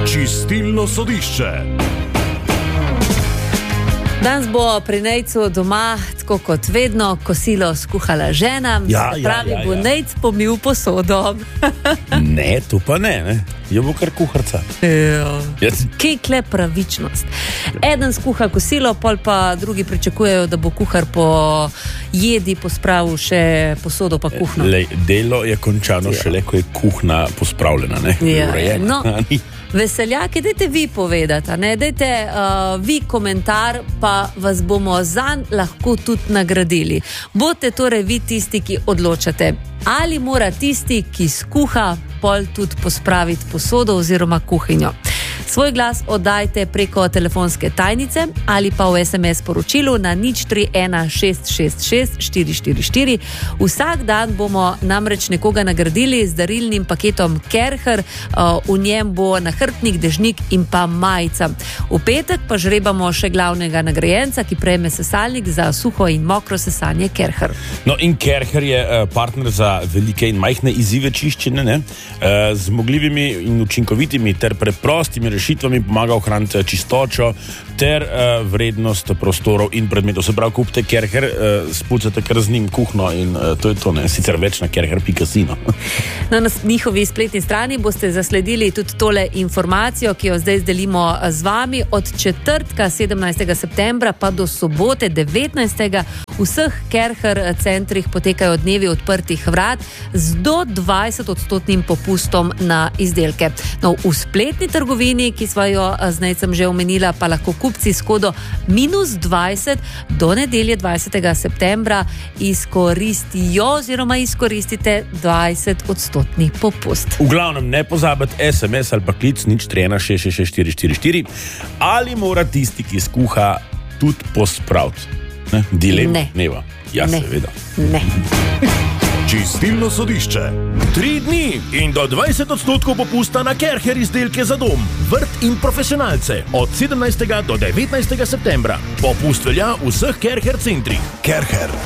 Čistilno sodišče. Danes bo pri Nejcu doma, tako kot vedno, kosilo skuhala žena. Bo Nejc pomil posodo. Ne, to pa ne. Jo bo kar kuharca. Kekle pravičnost. Eden skuha kosilo, pol pa drugi pričakujejo, da bo kuhar po jedi pospravil še posodo pa kuhno. Delo je končano šele, ko je kuhna pospravljena, ne? No, veseljaki, dajte vi povedati, ne? Dajte vi komentar, pa vas bomo zanj lahko tudi nagradili. Boste torej vi tisti, ki odločate, ali mora tisti, ki skuha, pol tudi pospraviti posodo oziroma kuhinjo. Svoj glas oddajte preko telefonske tajnice ali pa v SMS poročilu na 031-666-444. Vsak dan bomo namreč nekoga nagradili z darilnim paketom Kercher, v njem bo nahrbtnik, dežnik in pa majica. V petek pa žrebamo še glavnega nagrajenca, ki prejme sesalnik za suho in mokro sesanje Kercher. No in Kercher je partner za velike in majhne izzive čiščenja, ne? Zmogljivimi in učinkovitimi ter preprostimi rešitvami pomaga ohraniti čistočo ter vrednost prostorov in predmetov. Se pravi, kupite Kercher, spucate kar z njim kuhno in to je to, ne? Sicer več na kercher.si. Na njihovi spletni strani boste zasledili tudi tole informacijo, ki jo zdaj delimo z vami. Od četrtka 17. septembra pa do sobote 19. v vseh Kercher centrih potekajo dnevi odprtih vrat z do 20% popustom na izdelke. No, v spletni trgovini, ki sva jo z Nejcem že omenila, pa lahko kupci s kodo -20 do nedelje 20. septembra izkoristijo oziroma izkoristite 20% popust. V glavnem ne pozabite SMS ali pa klic 031-666-444. Ali mora tisti, ki skuha, tudi pospraviti? Dilema? Neva. Ja, seveda. Ne. Čistilno sodišče. 3 dni in do 20% popusta na Kercher izdelke za dom, vrt in profesionalce od 17. do 19. septembra. Popust velja v vseh Kercher centrih. Kercher.